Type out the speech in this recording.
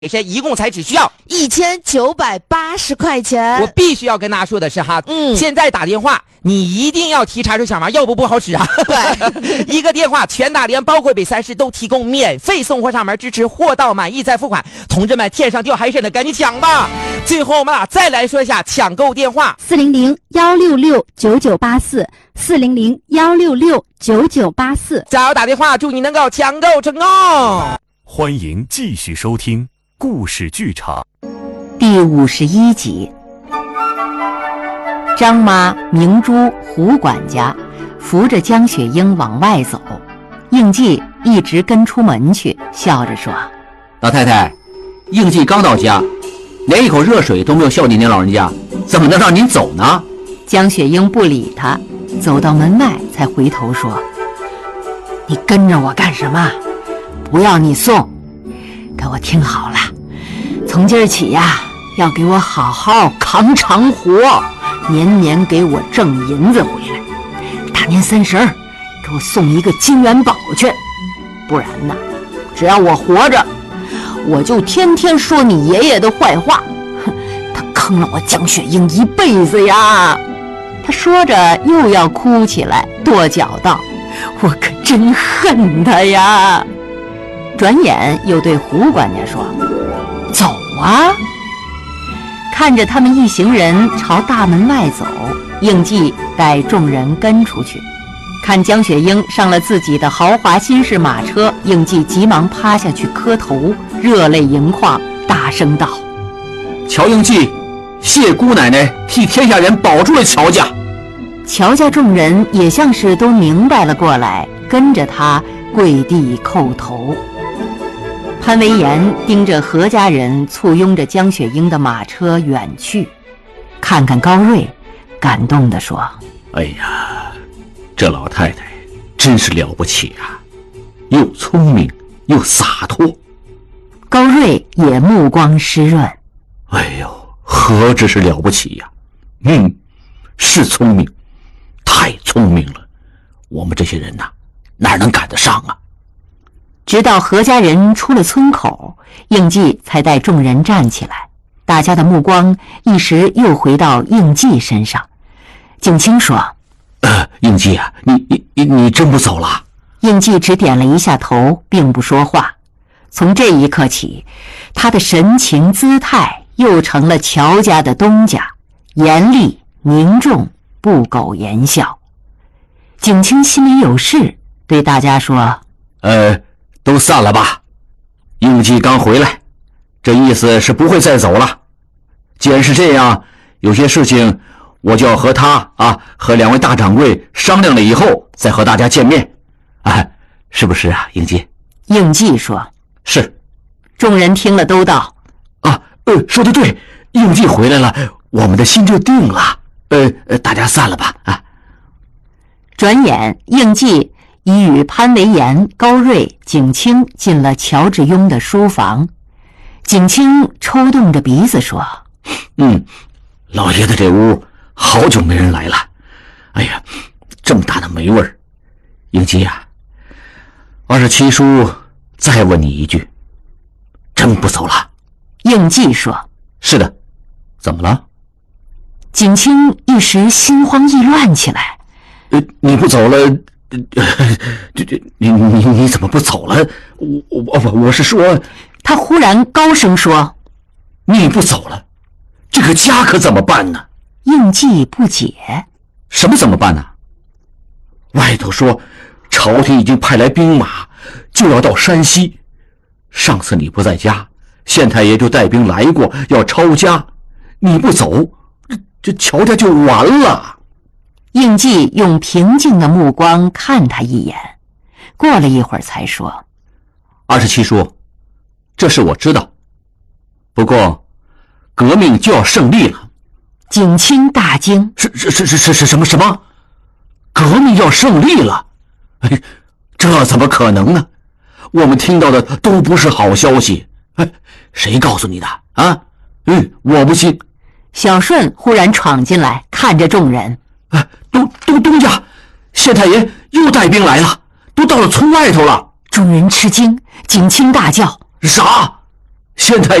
一共才只需要 1980块钱。 我必须要跟大家说的是哈，现在打电话你一定要提查出小毛，要不好使啊。 对， 一个电话全打连，包括北3市都提供免费送货上门，支持货到满意再付款。同志们，天上掉海参的赶紧抢吧！最后我们再来说一下抢购电话 ：400-166-9984，400-166-9984。 加油打电话，祝你能够抢购成功！ 欢迎继续收听故事剧场第51集。张妈、明珠、胡管家扶着江雪英往外走，应季一直跟出门去，笑着说： 老太太，应季刚到家，连一口热水都没有孝敬您老人家，怎么能让您走呢？ 江雪英不理他，走到门外才回头说：你跟着我干什么？不要你送，给我听好了，从今儿起呀，要给我好好扛长活，年年给我挣银子回来。大年30给我送一个金元宝去，不然呢，只要我活着，我就天天说你爷爷的坏话。哼，他坑了我江雪英一辈子呀！他说着又要哭起来，跺脚道：我可真恨他呀！转眼又对胡管家说：走啊！看着他们一行人朝大门外走，应季带众人跟出去。看江雪英上了自己的豪华新式马车，应季急忙趴下去磕头，热泪盈眶，大声道： 乔应季，谢姑奶奶替天下人保住了乔家。 乔家众人也像是都明白了过来，跟着他跪地叩头。潘维言盯着何家人簇拥着江雪英的马车远去，看看高瑞，感动地说： 哎呀，这老太太真是了不起啊，又聪明又洒脱。 高瑞也目光湿润。 哎呦，何止是了不起呀，是聪明，太聪明了，我们这些人哪能赶得上啊。 直到何家人出了村口，应季才带众人站起来，大家的目光一时又回到应季身上。景清说： 应季啊，你真不走了？ 应季只点了一下头，并不说话。从这一刻起，他的神情姿态又成了乔家的东家，严厉凝重，不苟言笑。景清心里有事，对大家说： 都散了吧，应季刚回来，这意思是不会再走了。既然是这样，有些事情我就要和他和2位大掌柜商量了以后再和大家见面，是不是啊，应季？ 应季说： 是。 众人听了都道： 说得对，应季回来了，我们的心就定了。大家散了吧。 转眼应季已与潘维言、高瑞、景清进了乔致庸的书房。景清抽动着鼻子说： 老爷子这屋好久没人来了，哎呀，这么大的霉味儿。应季啊，27叔再问你一句，真不走了？ 应季说： 是的。怎么了？ 景清一时心慌意乱起来。 你不走了，你怎么不走了？我是说…… 他忽然高声说： 你不走了，这个家可怎么办呢？ 应季不解。 什么怎么办呢？外头说朝廷已经派来兵马，就要到山西。上次你不在家，县太爷就带兵来过，要抄家。你不走，这乔家就完了。 应季用平静的目光看他一眼，过了一会儿才说 ：27叔，这事我知道，不过革命就要胜利了。 景清大惊： 是什么？革命要胜利了？这怎么可能呢？我们听到的都不是好消息。谁告诉你的啊？我不信。 小顺忽然闯进来，看着众人： 东家，县太爷又带兵来了，都到了村外头了。 众人吃惊，景清大叫： 啥？ 现在